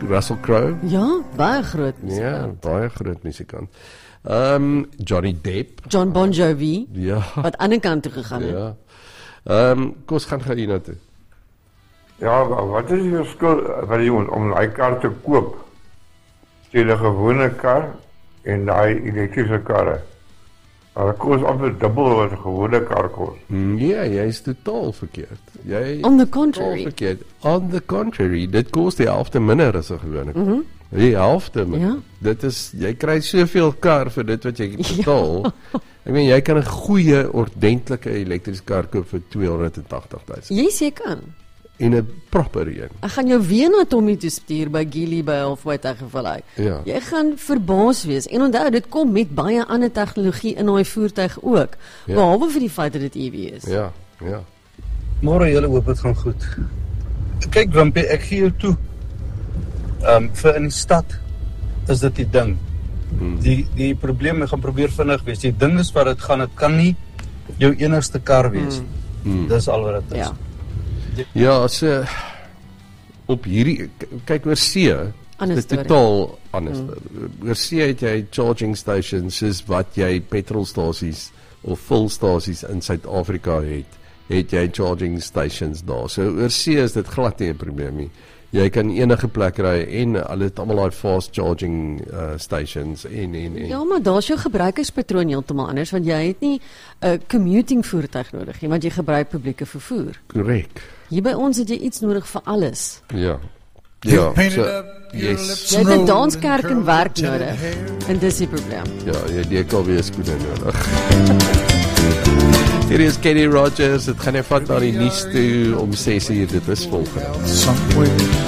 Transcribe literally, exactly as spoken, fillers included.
Russell Crowe. Ja, baie groot Ja, musikant. baie groot musikant. Um, Johnny Depp. John Bon Jovi, Ja. wat aan die kant toe gegaan het. Ja. Um, Kos gaan gaan hier na toe. Ja, wat is die verskil wat jy moet om daai kar te koop? Stel 'n gewone kar en daai elektriese karre. Hulle kos amper dubbel wat 'n gewone kar kos. Nee, jy is totaal verkeerd. Jy On the totaal contrary. verkeerd. On the contrary, dit kos die helfte minder as 'n gewone kar. Mm-hmm. Die helfte minder. Ja. Dit is, jy kry soveel kar vir dit wat jy betaal. Ja. Ek meen, jy kan 'n goeie, ordentlike elektriese kar koop vir tweehonderdagtig duisend. Jy sê kan. En 'n proper een. Ek gaan jou weer na Tommy toe stuur by Gili by Halfway Tegevallei. Ja. Jy gaan verbaas wees. En onthou, dit kom met baie ander tegnologie in daai voertuig ook. Ja. Behalwe vir die feit dat dit E V is. Ja, ja. Môre julle hoop dit gaan goed. Kyk Wimpie, ek gee jou toe. Ehm um, vir in die stad is dit die ding. Hmm. Die die probleem, ek gaan probeer vinnig wees. Die ding is wat dit gaan, dit kan nie jou enigste kar wees. Hmm. Dis al wat dit is. Ja. Ja, so op hierdie kyk oor see, Ander dit storie. totaal anders. Mm. Oor see het jy charging stations soos wat jy petrolstasies of fulstasies in Suid-Afrika het, het jy charging stations daar. So oor see is dit glad nie 'n probleem nie. Jy kan enige plek ry en hulle het almal daai fast charging uh, stations en en en. Ja, maar daar's jou gebruikerspatroon heeltemal anders, want jy het nie 'n uh, commuting voertuig nodig nie, want jy gebruik publieke vervoer. Korrek. Hier by ons het jy iets nodig vir alles. Ja. Ja, so, yes. Jy het 'n danskerk en werk nodig. En dis die probleem. Ja, jy D K W skoene nodig. Hier is Kenny Rogers, dit gaan net vat na die nuus toe om ses uur, dit is volgende. Somewhere